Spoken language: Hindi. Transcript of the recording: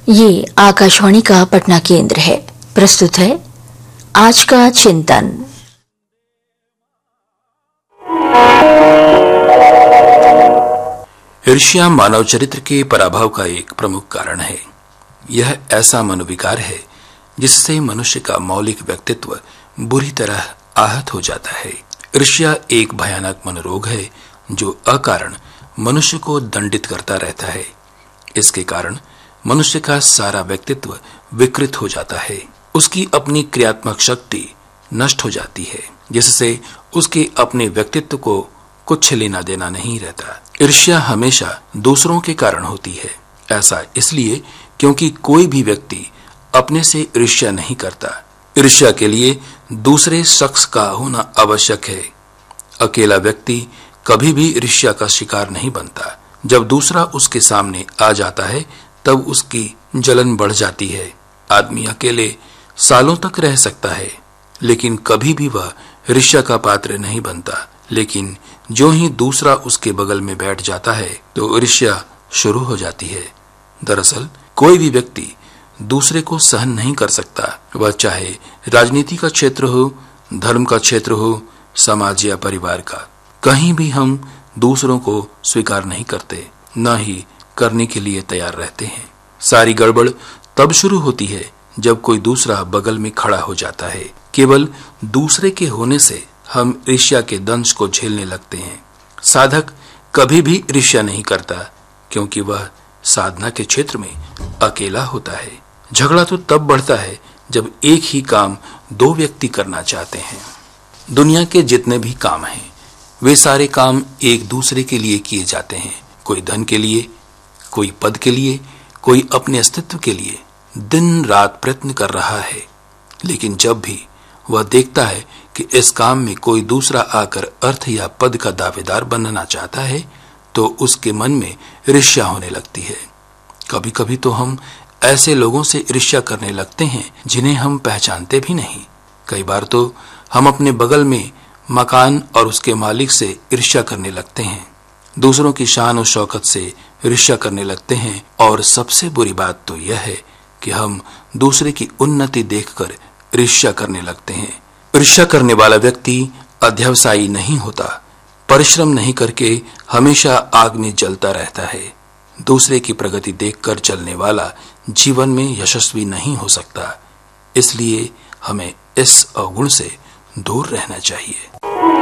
ये आकाशवाणी का पटना केंद्र है। प्रस्तुत है आज का चिंतन। ईर्ष्या मानव चरित्र के पराभव का एक प्रमुख कारण है। यह ऐसा मनोविकार है जिससे मनुष्य का मौलिक व्यक्तित्व बुरी तरह आहत हो जाता है। ईर्ष्या एक भयानक मनोरोग है जो अकारण मनुष्य को दंडित करता रहता है। इसके कारण मनुष्य का सारा व्यक्तित्व विकृत हो जाता है। उसकी अपनी क्रियात्मक शक्ति नष्ट हो जाती है, जिससे उसके अपने व्यक्तित्व को कुछ लेना देना नहीं रहता। ईर्ष्या हमेशा दूसरों के कारण होती है। ऐसा इसलिए क्योंकि कोई भी व्यक्ति अपने से ईर्ष्या नहीं करता। ईर्ष्या के लिए दूसरे शख्स का होना आवश्यक है। अकेला व्यक्ति कभी भी ईर्ष्या का शिकार नहीं बनता। जब दूसरा उसके सामने आ जाता है तब उसकी जलन बढ़ जाती है। आदमी अकेले सालों तक रह सकता है, लेकिन कभी भी वह ईर्ष्या का पात्र नहीं बनता। लेकिन जो ही दूसरा उसके बगल में बैठ जाता है तो ईर्ष्या शुरू हो जाती है। दरअसल कोई भी व्यक्ति दूसरे को सहन नहीं कर सकता। वह चाहे राजनीति का क्षेत्र हो, धर्म का क्षेत्र हो, समाज या परिवार का। कहीं भी हम दूसरों को स्वीकार नहीं करते, न ही करने के लिए तैयार रहते हैं। सारी गड़बड़ तब शुरू होती है जब कोई दूसरा बगल में खड़ा हो जाता है। केवल दूसरे के होने से हम ईर्ष्या के दंश को झेलने लगते हैं। साधक कभी भी ईर्ष्या नहीं करता, क्योंकि वह साधना के क्षेत्र में अकेला होता है। झगड़ा तो तब बढ़ता है जब एक ही काम दो व्यक्ति करना चाहते हैं। दुनिया के जितने भी काम हैं, वे सारे काम एक दूसरे के लिए किए जाते हैं। कोई धन के लिए, कोई पद के लिए, कोई अपने अस्तित्व के लिए दिन रात प्रयत्न कर रहा है। लेकिन जब भी वह देखता है कि इस काम में कोई दूसरा आकर अर्थ या पद का दावेदार बनना चाहता है, तो उसके मन में ईर्ष्या होने लगती है। कभी कभी तो हम ऐसे लोगों से ईर्ष्या करने लगते हैं जिन्हें हम पहचानते भी नहीं। कई बार तो हम अपने बगल में मकान और उसके मालिक से ईर्ष्या करने लगते हैं। दूसरों की शान और शौकत से ईर्ष्या करने लगते हैं। और सबसे बुरी बात तो यह है कि हम दूसरे की उन्नति देखकर ईर्ष्या करने लगते हैं। ईर्ष्या करने वाला व्यक्ति अध्यवसायी नहीं होता। परिश्रम नहीं करके हमेशा आग में जलता रहता है। दूसरे की प्रगति देखकर चलने वाला जीवन में यशस्वी नहीं हो सकता। इसलिए हमें इस अवगुण से दूर रहना चाहिए।